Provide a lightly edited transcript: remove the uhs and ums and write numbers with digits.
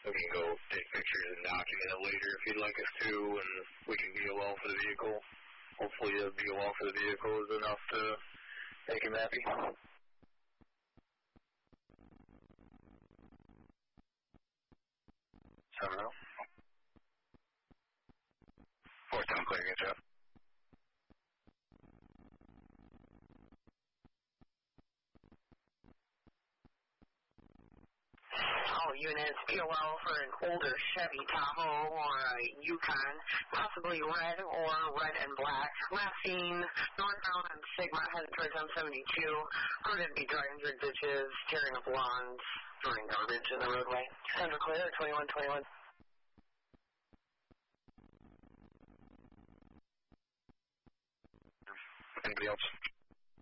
We can go take pictures and document it later if you'd like us to, and we can VOL for the vehicle. Hopefully the VOL for the vehicle is enough to make him happy. 7-0. 4-7 clear, good job. All units, POL for an older Chevy Tahoe or a Yukon, possibly red or red and black. Last seen northbound on Sigma, headed towards M72. Reported to be driving through ditches, tearing up lawns, throwing garbage in the roadway. Center clear, 2121. Anybody else?